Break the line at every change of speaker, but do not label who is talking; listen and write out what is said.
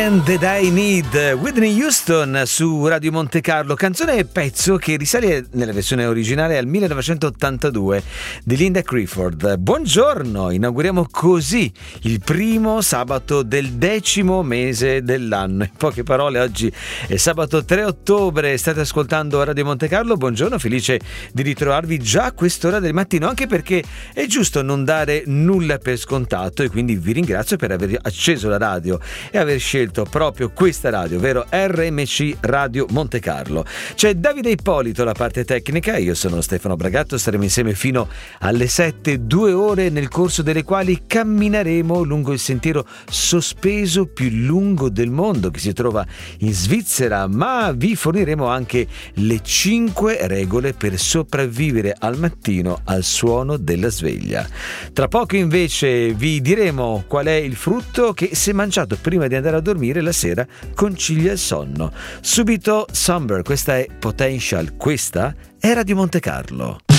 Man That I Need, Whitney Houston su Radio Monte Carlo, canzone e pezzo che risale nella versione originale al 1982 di Linda Crawford. Buongiorno, inauguriamo così il primo sabato del 10° mese dell'anno. In poche parole, oggi è sabato 3 ottobre, state ascoltando Radio Monte Carlo. Buongiorno, felice di ritrovarvi già a quest'ora del mattino, anche perché è giusto non dare nulla per scontato, e quindi vi ringrazio per aver acceso la radio e aver scelto proprio questa radio, ovvero RMC Radio Monte Carlo. C'è Davide Ippolito alla parte tecnica, io sono Stefano Bragatto, staremo insieme fino alle 7, 2 ore nel corso delle quali cammineremo lungo il sentiero sospeso più lungo del mondo che si trova in Svizzera, ma vi forniremo anche le 5 regole per sopravvivere al mattino al suono della sveglia. Tra poco invece vi diremo qual è il frutto che, se mangiato prima di andare a dormire, la sera concilia il sonno. Subito Summer, questa è Potential, questa è Radio Monte Carlo.